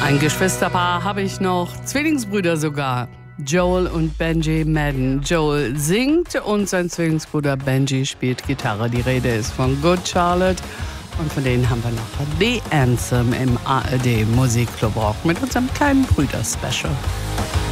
Ein Geschwisterpaar habe ich noch, Zwillingsbrüder sogar. Joel und Benji Madden. Joel singt und sein Zwillingsbruder Benji spielt Gitarre. Die Rede ist von Good Charlotte. Und von denen haben wir noch The Anthem im ARD Musikclub Rock mit unserem kleinen Brüder-Special.